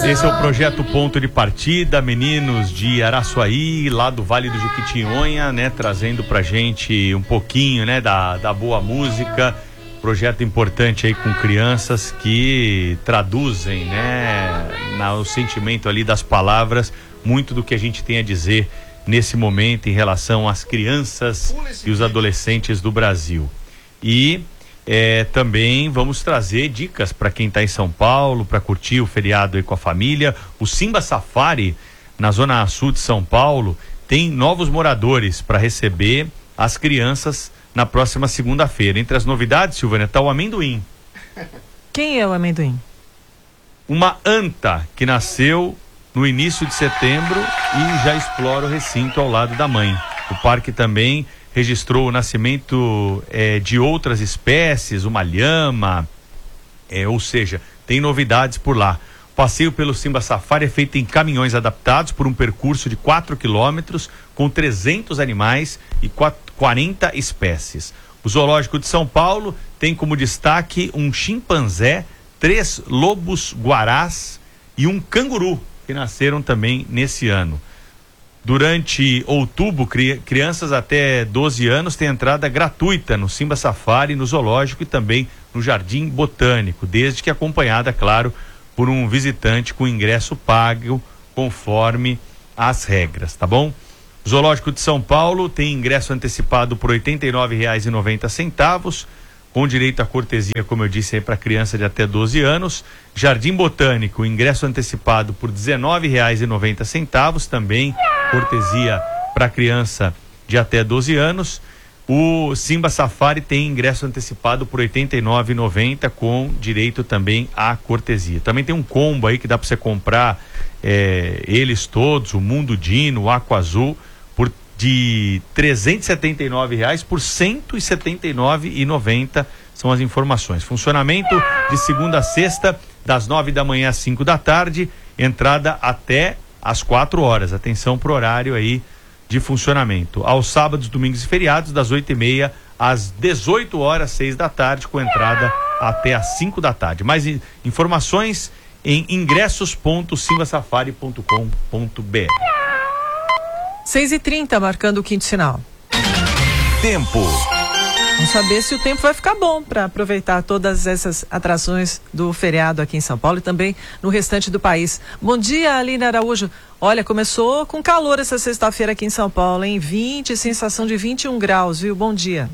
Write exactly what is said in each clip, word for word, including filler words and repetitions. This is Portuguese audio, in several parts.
Esse é o projeto Ponto de Partida, meninos de Araçuaí, lá do Vale do Jequitinhonha, né, trazendo pra gente um pouquinho, né, da, da boa música. Projeto importante aí com crianças que traduzem, né, na, o sentimento ali das palavras, muito do que a gente tem a dizer nesse momento em relação às crianças e os adolescentes do Brasil. E é, também vamos trazer dicas para quem está em São Paulo, para curtir o feriado aí com a família. O Simba Safari, na zona sul de São Paulo, tem novos moradores para receber as crianças na próxima segunda-feira. Entre as novidades, Silvânia, está o amendoim. Quem é o amendoim? Uma anta que nasceu no início de setembro e já explora o recinto ao lado da mãe. O parque também registrou o nascimento é, de outras espécies, uma lhama, é, ou seja, tem novidades por lá. O passeio pelo Simba Safari é feito em caminhões adaptados por um percurso de quatro quilômetros com trezentos animais e quarenta espécies. O Zoológico de São Paulo tem como destaque um chimpanzé, três lobos guarás e um canguru, que nasceram também nesse ano. Durante outubro, cri- crianças até doze anos têm entrada gratuita no Simba Safari, no Zoológico e também no Jardim Botânico, desde que acompanhada, claro, por um visitante com ingresso pago conforme as regras, tá bom? O Zoológico de São Paulo tem ingresso antecipado por oitenta e nove reais e noventa centavos, com direito à cortesia, como eu disse, aí para criança de até doze anos. Jardim Botânico, ingresso antecipado por dezenove reais e noventa centavos, também cortesia para criança de até doze anos. O Simba Safari tem ingresso antecipado por oitenta e nove reais e noventa centavos, com direito também à cortesia. Também tem um combo aí que dá para você comprar é, eles todos, o Mundo Dino, o Aqua Azul, por de trezentos e setenta e nove reais por cento e setenta e nove reais e noventa centavos, são as informações. Funcionamento de segunda a sexta, das nove da manhã às cinco da tarde, entrada até às quatro horas. Atenção pro horário aí de funcionamento. Aos sábados, domingos e feriados, das oito e meia às dezoito horas, seis da tarde, com entrada até às cinco da tarde. Mais informações em ingressos ponto simba safari ponto com ponto b r. seis e trinta, marcando o quinto sinal. Tempo. Vamos saber se o tempo vai ficar bom para aproveitar todas essas atrações do feriado aqui em São Paulo e também no restante do país. Bom dia, Aline Araújo. Olha, começou com calor essa sexta-feira aqui em São Paulo, hein? vinte, sensação de vinte e um graus, viu? Bom dia.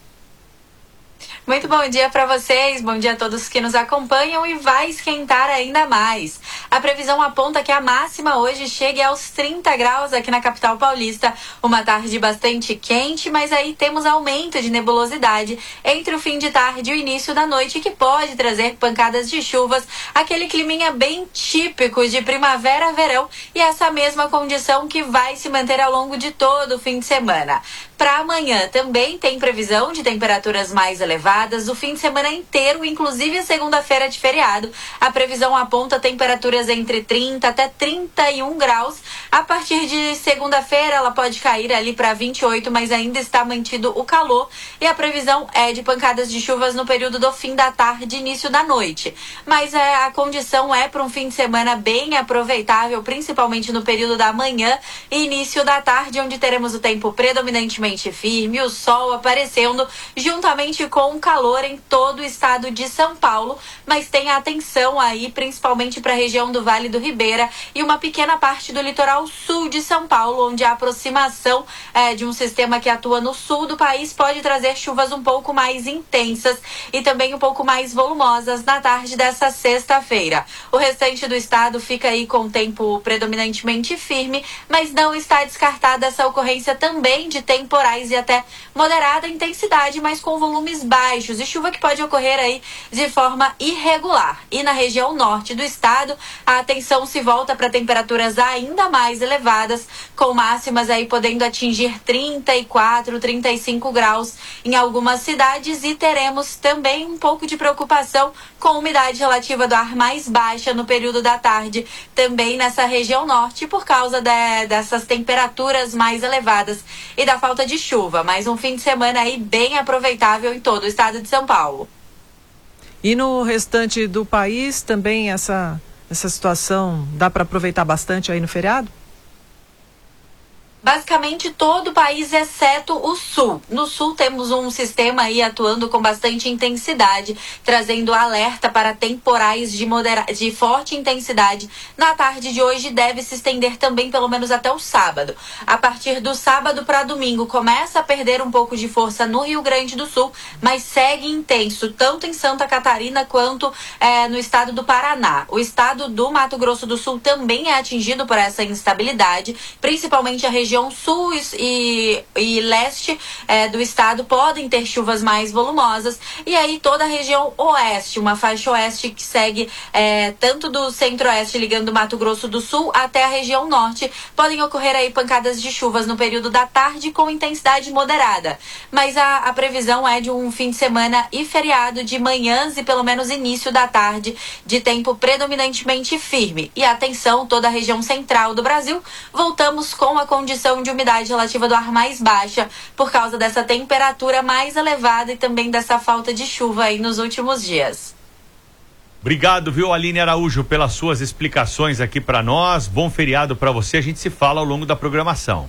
Muito bom dia para vocês, bom dia a todos que nos acompanham e vai esquentar ainda mais. A previsão aponta que a máxima hoje chegue aos trinta graus aqui na capital paulista. Uma tarde bastante quente, mas aí temos aumento de nebulosidade entre o fim de tarde e o início da noite, que pode trazer pancadas de chuvas, aquele climinha bem típico de primavera-verão, e essa mesma condição que vai se manter ao longo de todo o fim de semana. Para amanhã também tem previsão de temperaturas mais elevadas o fim de semana inteiro, inclusive a segunda-feira de feriado. A previsão aponta temperaturas entre trinta até trinta e um graus. A partir de segunda-feira ela pode cair ali para vinte e oito, mas ainda está mantido o calor. E a previsão é de pancadas de chuvas no período do fim da tarde e início da noite. Mas é, a condição é para um fim de semana bem aproveitável, principalmente no período da manhã e início da tarde, onde teremos o tempo predominantemente firme, o sol aparecendo juntamente com o calor em todo o estado de São Paulo, mas tenha atenção aí principalmente para a região do Vale do Ribeira e uma pequena parte do litoral sul de São Paulo, onde a aproximação é, de um sistema que atua no sul do país pode trazer chuvas um pouco mais intensas e também um pouco mais volumosas na tarde dessa sexta-feira. O restante do estado fica aí com o tempo predominantemente firme, mas não está descartada essa ocorrência também de temporais e até moderada intensidade, mas com volumes baixos e chuva que pode ocorrer aí de forma irregular. E na região norte do estado, a atenção se volta para temperaturas ainda mais elevadas, com máximas aí podendo atingir trinta e quatro, trinta e cinco graus em algumas cidades, e teremos também um pouco de preocupação com umidade relativa do ar mais baixa no período da tarde, também nessa região norte, por causa de, dessas temperaturas mais elevadas e da falta de chuva. Mas um fim de semana aí bem aproveitável em todo o estado de São Paulo. E no restante do país também essa essa situação dá para aproveitar bastante aí no feriado? Basicamente todo o país, exceto o sul. No sul temos um sistema aí atuando com bastante intensidade, trazendo alerta para temporais de, modera... de forte intensidade. Na tarde de hoje deve se estender também pelo menos até o sábado. A partir do sábado para domingo começa a perder um pouco de força no Rio Grande do Sul, mas segue intenso, tanto em Santa Catarina quanto é, no estado do Paraná. O estado do Mato Grosso do Sul também é atingido por essa instabilidade, principalmente a região região sul e, e leste é, do estado podem ter chuvas mais volumosas, e aí toda a região oeste, uma faixa oeste que segue é, tanto do centro-oeste ligando Mato Grosso do Sul até a região norte, podem ocorrer aí pancadas de chuvas no período da tarde com intensidade moderada, mas a, a previsão é de um fim de semana e feriado de manhãs e pelo menos início da tarde de tempo predominantemente firme. E atenção, toda a região central do Brasil, voltamos com a condição de umidade relativa do ar mais baixa por causa dessa temperatura mais elevada e também dessa falta de chuva aí nos últimos dias. Obrigado, viu, Aline Araújo, pelas suas explicações aqui para nós. Bom feriado para você. A gente se fala ao longo da programação.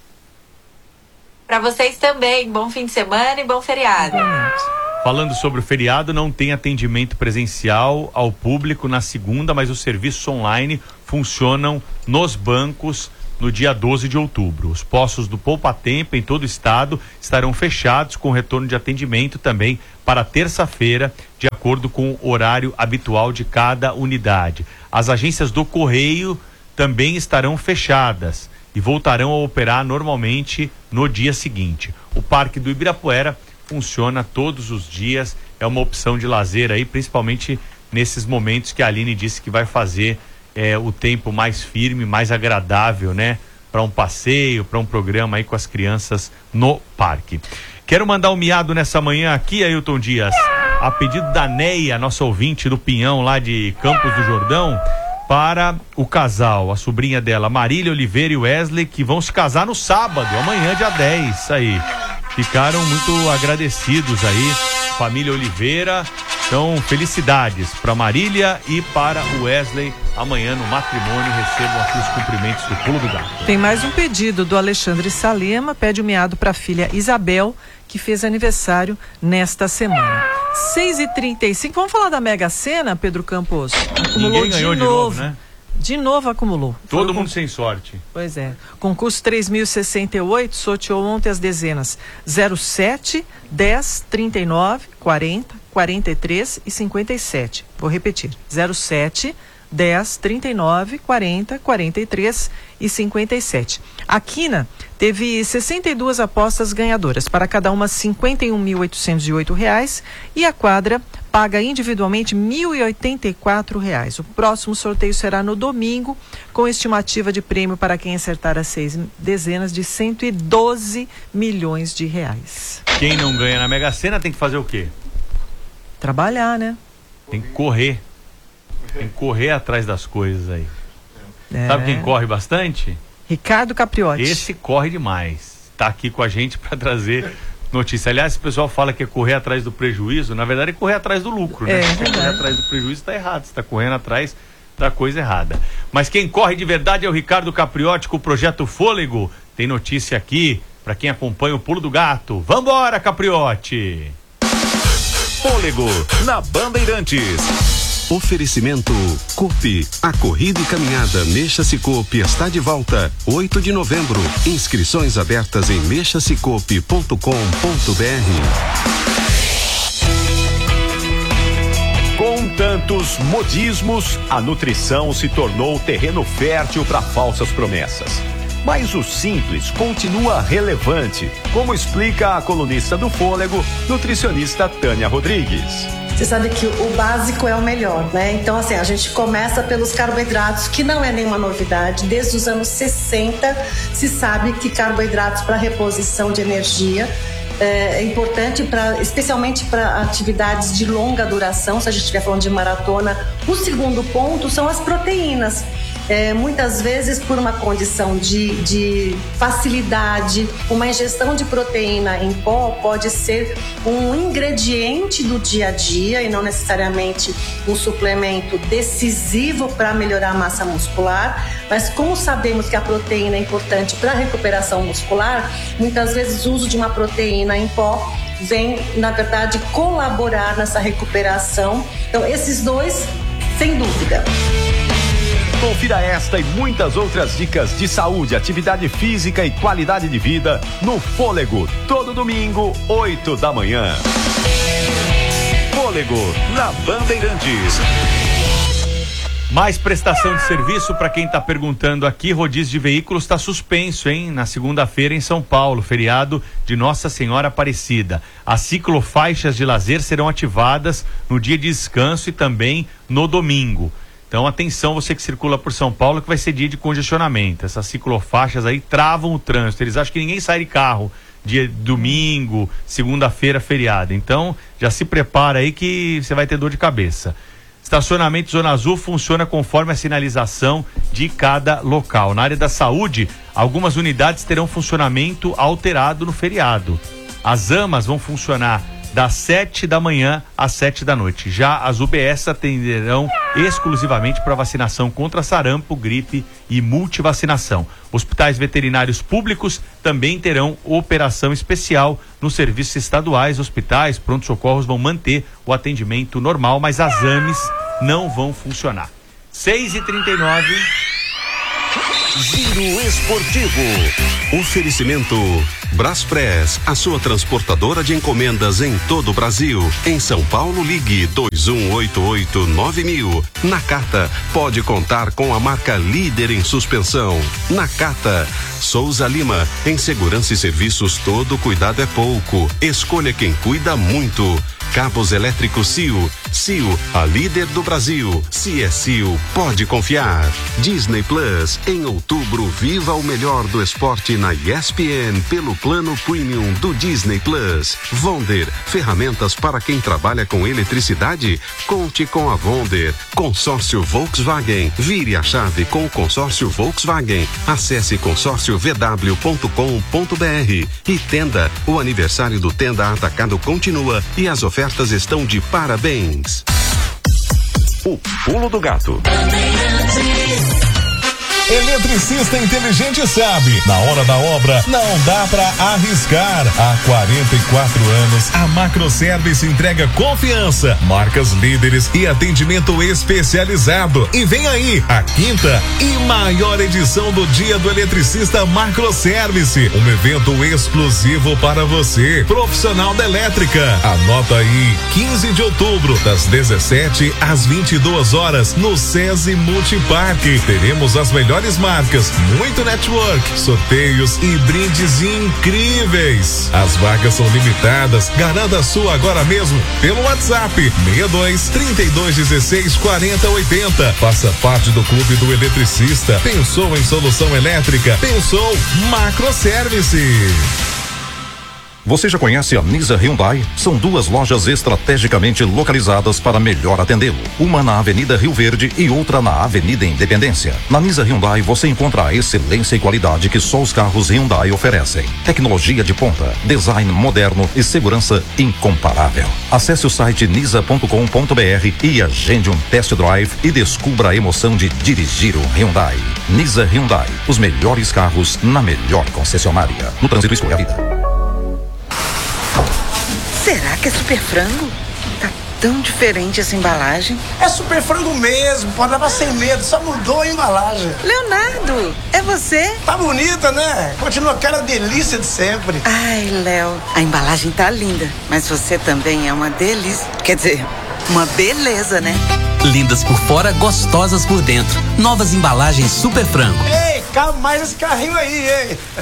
Para vocês também. Bom fim de semana e bom feriado. Falando sobre o feriado, não tem atendimento presencial ao público na segunda, mas os serviços online funcionam nos bancos no dia doze de outubro. Os postos do Poupa Tempo em todo o estado estarão fechados, com retorno de atendimento também para terça-feira, de acordo com o horário habitual de cada unidade. As agências do Correio também estarão fechadas e voltarão a operar normalmente no dia seguinte. O Parque do Ibirapuera funciona todos os dias, é uma opção de lazer aí, principalmente nesses momentos que a Aline disse que vai fazer É, o tempo mais firme, mais agradável, né? Para um passeio, para um programa aí com as crianças no parque. Quero mandar um miado nessa manhã aqui, Ailton Dias, a pedido da Neia, nossa ouvinte do Pinhão, lá de Campos do Jordão, para o casal, a sobrinha dela, Marília Oliveira e Wesley, que vão se casar no sábado, amanhã, dia dez, aí. Ficaram muito agradecidos aí, família Oliveira. Então, felicidades para Marília e para o Wesley. Amanhã no matrimônio recebam aqui os cumprimentos do Pulo do Gato. Tem mais um pedido do Alexandre Salema, pede o miado para a filha Isabel, que fez aniversário nesta semana. seis e trinta e cinco, vamos falar da Mega Sena, Pedro Campos? Acumulou Ninguém ganhou de de novo, novo, né? De novo acumulou. Todo Foi mundo com... sem sorte. Pois é. Concurso três mil e sessenta e oito sorteou ontem as dezenas zero sete, dez, trinta e nove, quarenta, quarenta e três e cinquenta e sete. Vou repetir. zero sete, dez, trinta e nove, quarenta, quarenta e três e cinquenta e sete. A Quina teve sessenta e duas apostas ganhadoras, para cada uma cinquenta e um mil oitocentos e oito reais, e a quadra paga individualmente mil e oitenta e quatro reais. O próximo sorteio será no domingo, com estimativa de prêmio para quem acertar as seis dezenas de cento e doze milhões de reais. Quem não ganha na Mega Sena tem que fazer o quê? Trabalhar, né? Tem que correr. Tem que correr atrás das coisas aí. É. Sabe quem corre bastante? Ricardo Capriotti. Esse corre demais. Tá aqui com a gente para trazer notícia. Aliás, o pessoal fala que é correr atrás do prejuízo, na verdade é correr atrás do lucro, né? É, Se você correr atrás do prejuízo, tá errado. Você tá correndo atrás da coisa errada. Mas quem corre de verdade é o Ricardo Capriotti com o projeto Fôlego. Tem notícia aqui para quem acompanha o Pulo do Gato. Vambora, Capriotti! Fôlego na Bandeirantes. Oferecimento Coop, a corrida e caminhada Mexa-se-Coop está de volta, oito de novembro. Inscrições abertas em mexa se coop ponto com ponto b r. Com tantos modismos, a nutrição se tornou terreno fértil para falsas promessas. Mas o simples continua relevante, como explica a colunista do Fôlego, nutricionista Tânia Rodrigues. Você sabe que o básico é o melhor, né? Então, assim, a gente começa pelos carboidratos, que não é nenhuma novidade. Desde os anos sessenta, se sabe que carboidratos para reposição de energia é importante, pra, especialmente para atividades de longa duração, se a gente estiver falando de maratona. O segundo ponto são as proteínas. é, muitas vezes por uma condição de, de facilidade, uma ingestão de proteína em pó pode ser um ingrediente do dia a dia e não necessariamente um suplemento decisivo para melhorar a massa muscular, mas como sabemos que a proteína é importante para a recuperação muscular, muitas vezes o uso de uma proteína em pó vem, na verdade, colaborar nessa recuperação. Então, esses dois, sem dúvida. Confira esta e muitas outras dicas de saúde, atividade física e qualidade de vida no Fôlego, todo domingo, oito da manhã. Fôlego, na Bandeirantes. Mais prestação de serviço para quem está perguntando aqui. Rodízio de veículos está suspenso, hein? Na segunda-feira em São Paulo, feriado de Nossa Senhora Aparecida. As ciclofaixas de lazer serão ativadas no dia de descanso e também no domingo. Então, atenção, você que circula por São Paulo, que vai ser dia de congestionamento. Essas ciclofaixas aí travam o trânsito. Eles acham que ninguém sai de carro dia domingo, segunda-feira, feriado. Então, já se prepara aí que você vai ter dor de cabeça. Estacionamento Zona Azul funciona conforme a sinalização de cada local. Na área da saúde, algumas unidades terão funcionamento alterado no feriado. As AMAs vão funcionar das sete da manhã às sete da noite. Já as U B S atenderão exclusivamente para vacinação contra sarampo, gripe e multivacinação. Hospitais veterinários públicos também terão operação especial. Nos serviços estaduais, hospitais, pronto-socorros vão manter o atendimento normal, mas as A M Es não vão funcionar. seis e trinta e nove. Giro Esportivo. Oferecimento Braspress, a sua transportadora de encomendas em todo o Brasil. Em São Paulo, ligue dois um oito oito nove mil. Nakata, pode contar com a marca líder em suspensão. Nakata. Souza Lima, em segurança e serviços todo cuidado é pouco. Escolha quem cuida muito. Cabos elétricos C I O. C I O, a líder do Brasil. Se é C I O, pode confiar. Disney Plus, em outubro, viva o melhor do esporte na E S P N pelo plano premium do Disney Plus. Vonder, ferramentas para quem trabalha com eletricidade? Conte com a Vonder. Consórcio Volkswagen, vire a chave com o consórcio Volkswagen. Acesse consórcio v w ponto com ponto b r. E Tenda, o aniversário do Tenda Atacado continua e as ofertas estão de parabéns. O pulo do gato. Eletricista inteligente sabe, na hora da obra não dá pra arriscar. Há quarenta e quatro anos, a Macroservice entrega confiança, marcas líderes e atendimento especializado. E vem aí, a quinta e maior edição do Dia do Eletricista Macroservice, um evento exclusivo para você, profissional da elétrica. Anota aí, quinze de outubro, das dezessete às vinte e duas horas, no SESI Multiparque. Teremos as melhores marcas, muito network, sorteios e brindes incríveis. As vagas são limitadas. Garanta a sua agora mesmo pelo WhatsApp seis dois, trinta e dois, dezesseis, quarenta, oitenta. Faça parte do Clube do Eletricista. Pensou em solução elétrica? Pensou Macroservice. Você já conhece a Nisa Hyundai? São duas lojas estrategicamente localizadas para melhor atendê-lo. Uma na Avenida Rio Verde e outra na Avenida Independência. Na Nisa Hyundai você encontra a excelência e qualidade que só os carros Hyundai oferecem. Tecnologia de ponta, design moderno e segurança incomparável. Acesse o site nisa ponto com ponto b r e agende um test drive e descubra a emoção de dirigir um Hyundai. Nisa Hyundai, os melhores carros na melhor concessionária. No trânsito, escolha a vida. Será que é super frango? Tá tão diferente essa embalagem. É super frango mesmo, pode levar sem medo, só mudou a embalagem. Leonardo, é você? Tá bonita, né? Continua aquela delícia de sempre. Ai, Léo, a embalagem tá linda, mas você também é uma delícia. Quer dizer, uma beleza, né? Lindas por fora, gostosas por dentro. Novas embalagens super frango. Ei, calma mais esse carrinho aí, hein?